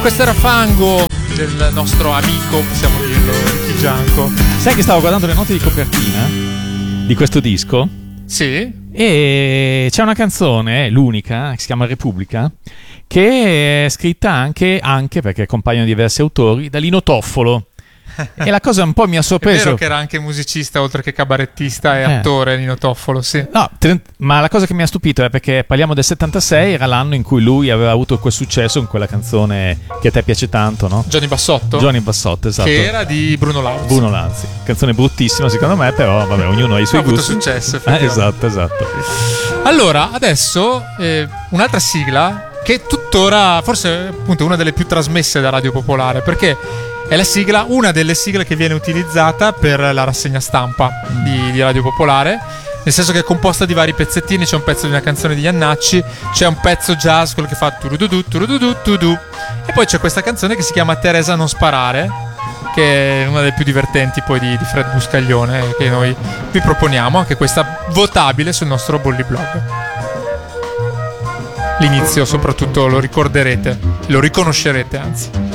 questo era Fango del nostro amico, possiamo dirlo, Ricky Gianco. Sai che stavo guardando le note di copertina di questo disco? Sì. E c'è una canzone, l'unica, che si chiama Repubblica, che è scritta anche perché compaiono diversi autori, da Lino Toffolo. E la cosa un po' mi ha sorpreso. È vero che era anche musicista oltre che cabarettista e attore, Nino Toffolo, sì. No, ma la cosa che mi ha stupito è perché parliamo del 76, era l'anno in cui lui aveva avuto quel successo con quella canzone che a te piace tanto, no? Johnny Bassotto? Johnny Bassotto, esatto. Che era di Bruno Lanzi. Bruno Lanzi. Canzone bruttissima secondo me, però vabbè, ognuno ha i suoi gusti. Ha avuto successo, esatto. Allora, adesso un'altra sigla che tuttora forse appunto una delle più trasmesse da Radio Popolare, perché è la sigla, una delle sigle che viene utilizzata per la rassegna stampa di Radio Popolare, nel senso che è composta di vari pezzettini. C'è un pezzo di una canzone di Iannacci, c'è un pezzo jazz, quello che fa turududu, turududu, tudu, e poi c'è questa canzone che si chiama Teresa non sparare, che è una delle più divertenti poi di Fred Buscaglione, che noi vi proponiamo, anche questa votabile sul nostro Bolli Blog. L'inizio soprattutto lo ricorderete, lo riconoscerete anzi.